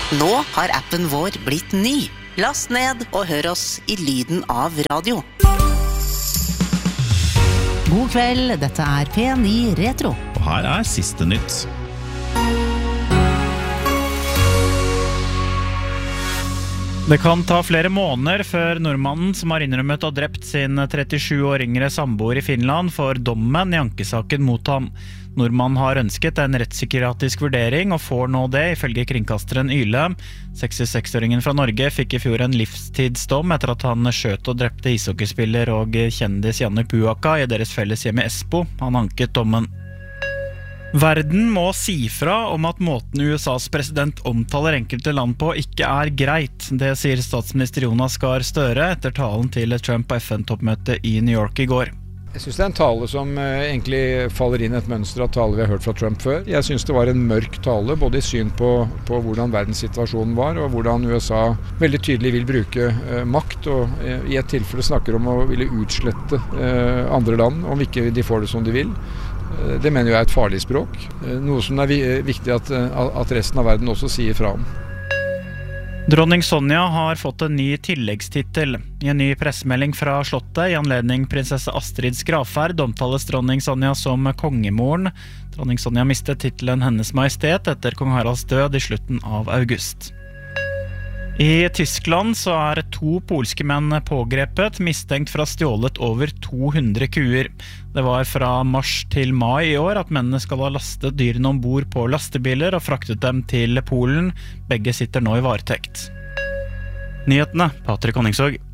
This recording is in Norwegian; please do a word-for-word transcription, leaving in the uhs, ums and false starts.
Nå har appen vår blitt ny. Last ned og hør oss i lyden av radio. God kveld, dette er P ni Retro. Og her er siste nytt. Det kan ta flere måneder før nordmannen som har innrømmet og drept sin trettisju år yngre samboer i Finland får dommen i ankesaken mot ham. Nordmannen har ønsket en rettspsykiatrisk vurdering og får nå det, ifølge kringkasteren Yle. sekstiseks-åringen fra Norge fikk i fjor en livstidsdom etter at han skjøt og drepte ishockeyspiller og kjendis Janne Puaka i deres felles hjem i Espo. Han anket dommen. Verden må si fra om at måten U S A's president omtaler enkelte land på ikke er greit. Det sier statsminister Jonas Gahr Støre etter talen til Trump på F N-toppmøtet i New York i går. Jeg synes det er en tale som eh, egentlig faller inn i et mønster av tale vi har hørt fra Trump før. Jeg synes det var en mørk tale, både i syn på, på hvordan verdenssituasjonen var, og hvordan U S A veldig tydelig vil bruke eh, makt, og eh, i et tilfelle snakker om å ville utslette eh, andre land, om ikke de får det som de vil. Eh, det mener jeg er et farlig språk, eh, noe som er vi, viktig at, at resten av verden også sier fra om. Dronning Sonja har fått en ny tilleggstittel. I en ny pressemelding fra slottet i anledning prinsesse Astrids gravferd omtales dronning Sonja som kongemoren. Dronning Sonja mistet titelen Hennes Majestet etter kong Haralds død i slutten av august. I Tyskland så er to polske menn pågrepet, mistenkt for å ha stjålet over to hundre kuer. Det var fra mars til mai i år at mennene skal ha lastet dyrene ombord på lastebiler og fraktet dem til Polen. Begge sitter nå i varetekt. Nyhetene, Patrik Honningsvåg.